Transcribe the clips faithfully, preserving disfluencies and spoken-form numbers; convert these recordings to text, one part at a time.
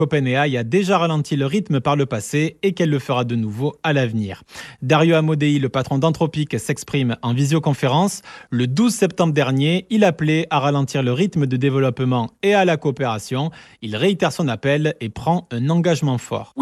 OpenAI a déjà ralenti le rythme par le passé et qu'elle le fera de nouveau à l'avenir. Dario Amodei, le patron d'Anthropic, s'exprime en visioconférence. Le douze septembre dernier, il appelait à ralentir le rythme de développement et à la coopération. Il réitère son appel et prend un engagement fort.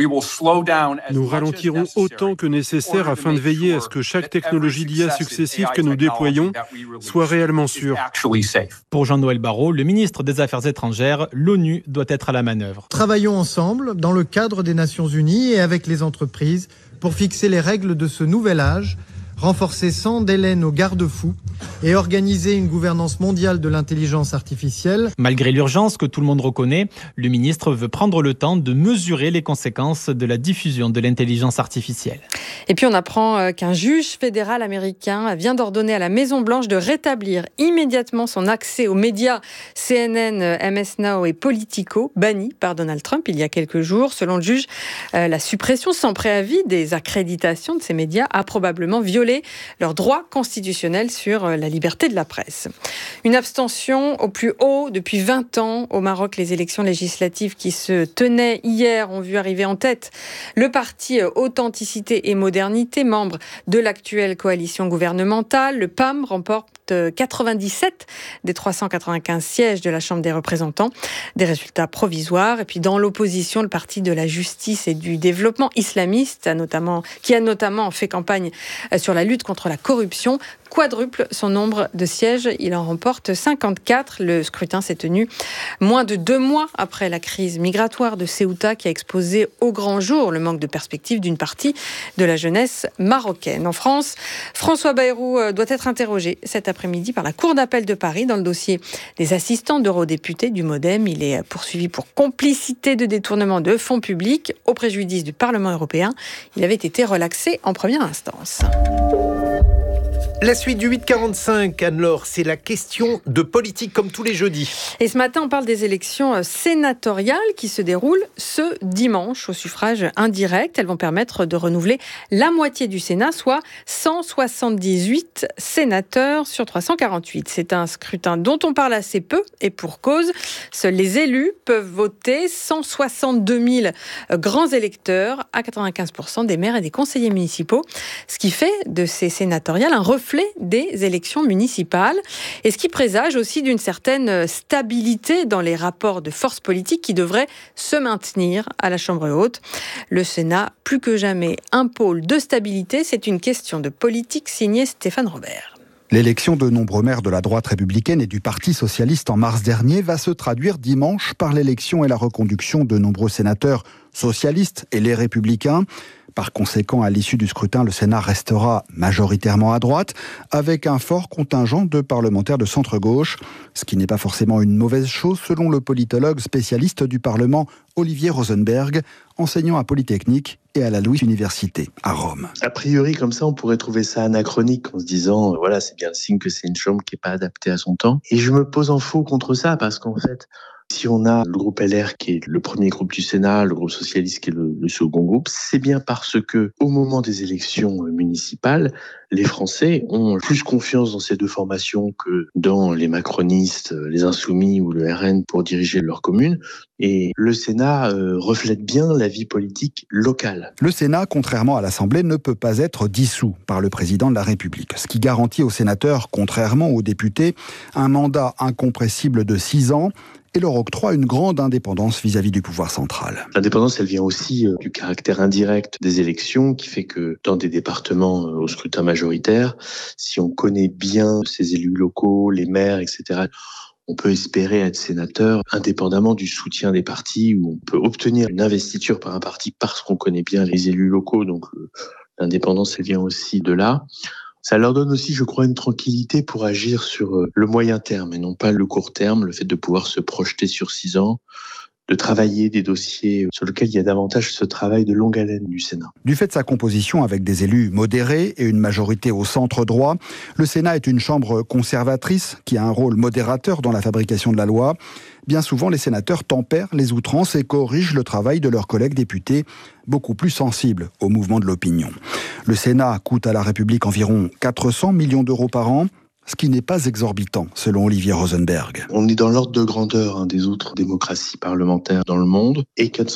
Nous ralentirons autant que nécessaire afin de veiller à ce que chaque technologie d'I A successive que nous déployons soit réellement sûre. Pour Jean-Noël Barrot, le ministre des Affaires étrangères, l'ONU doit être à la manœuvre. Travaillons ensemble dans le cadre des Nations Unies et avec les entreprises pour fixer les règles de ce nouvel âge, renforcer sans délai nos garde-fous et organiser une gouvernance mondiale de l'intelligence artificielle. Malgré l'urgence que tout le monde reconnaît, le ministre veut prendre le temps de mesurer les conséquences de la diffusion de l'intelligence artificielle. Et puis on apprend qu'un juge fédéral américain vient d'ordonner à la Maison-Blanche de rétablir immédiatement son accès aux médias C N N, M S Now et Politico, bannis par Donald Trump il y a quelques jours. Selon le juge, la suppression sans préavis des accréditations de ces médias a probablement violé leurs droits constitutionnels sur la liberté de la presse. Une abstention au plus haut depuis vingt ans. Au Maroc, les élections législatives qui se tenaient hier ont vu arriver en tête le parti Authenticité et Modernité, membre de l'actuelle coalition gouvernementale. Le P A M remporte quatre-vingt-dix-sept des trois cent quatre-vingt-quinze sièges de la Chambre des représentants. Des résultats provisoires. Et puis dans l'opposition, le parti de la justice et du développement islamiste, a notamment, qui a notamment fait campagne sur la lutte contre la corruption, quadruple son nombre de sièges. Il en remporte cinquante-quatre. Le scrutin s'est tenu moins de deux mois après la crise migratoire de Ceuta qui a exposé au grand jour le manque de perspective d'une partie de la jeunesse marocaine. En France, François Bayrou doit être interrogé cet après-midi par la Cour d'appel de Paris dans le dossier des assistants d'eurodéputés du MoDem. Il est poursuivi pour complicité de détournement de fonds publics au préjudice du Parlement européen. Il avait été relaxé en première instance. La suite du huit quarante-cinq, Anne-Laure, c'est la question de politique comme tous les jeudis. Et ce matin, on parle des élections sénatoriales qui se déroulent ce dimanche au suffrage indirect. Elles vont permettre de renouveler la moitié du Sénat, soit cent soixante-dix-huit sénateurs sur trois cent quarante-huit. C'est un scrutin dont on parle assez peu et pour cause. Seuls les élus peuvent voter, cent soixante-deux mille grands électeurs à quatre-vingt-quinze pour cent des maires et des conseillers municipaux. Ce qui fait de ces sénatoriales un reflet des élections municipales et ce qui présage aussi d'une certaine stabilité dans les rapports de force politique qui devraient se maintenir à la Chambre haute. Le Sénat, plus que jamais un pôle de stabilité, c'est une question de politique signée Stéphane Robert. L'élection de nombreux maires de la droite républicaine et du Parti socialiste en mars dernier va se traduire dimanche par l'élection et la reconduction de nombreux sénateurs socialistes et les républicains. Par conséquent, à l'issue du scrutin, le Sénat restera majoritairement à droite, avec un fort contingent de parlementaires de centre-gauche, ce qui n'est pas forcément une mauvaise chose, selon le politologue spécialiste du Parlement Olivier Rosenberg, enseignant à Polytechnique et à la Louis Université, à Rome. A priori, comme ça, on pourrait trouver ça anachronique en se disant, voilà, c'est bien le signe que c'est une chambre qui n'est pas adaptée à son temps. Et je me pose en faux contre ça, parce qu'en fait, si on a le groupe L R qui est le premier groupe du Sénat, le groupe socialiste qui est le, le second groupe, c'est bien parce que au moment des élections municipales, les Français ont plus confiance dans ces deux formations que dans les macronistes, les insoumis ou le R N pour diriger leur commune. Et le Sénat euh, reflète bien la vie politique locale. Le Sénat, contrairement à l'Assemblée, ne peut pas être dissous par le président de la République, ce qui garantit aux sénateurs, contrairement aux députés, un mandat incompressible de six ans et leur octroie une grande indépendance vis-à-vis du pouvoir central. L'indépendance, elle vient aussi euh, du caractère indirect des élections, qui fait que dans des départements euh, au scrutin majoritaire, si on connaît bien ces élus locaux, les maires, et cetera, on peut espérer être sénateur indépendamment du soutien des partis, où on peut obtenir une investiture par un parti parce qu'on connaît bien les élus locaux. Donc euh, l'indépendance, elle vient aussi de là. Ça leur donne aussi, je crois, une tranquillité pour agir sur le moyen terme et non pas le court terme, le fait de pouvoir se projeter sur six ans, de travailler des dossiers sur lesquels il y a davantage ce travail de longue haleine du Sénat. Du fait de sa composition avec des élus modérés et une majorité au centre droit, le Sénat est une chambre conservatrice qui a un rôle modérateur dans la fabrication de la loi. Bien souvent, les sénateurs tempèrent les outrances et corrigent le travail de leurs collègues députés, beaucoup plus sensibles au mouvement de l'opinion. Le Sénat coûte à la République environ quatre cents millions d'euros par an, ce qui n'est pas exorbitant, selon Olivier Rosenberg. On est dans l'ordre de grandeur hein, des autres démocraties parlementaires dans le monde, et quatre cents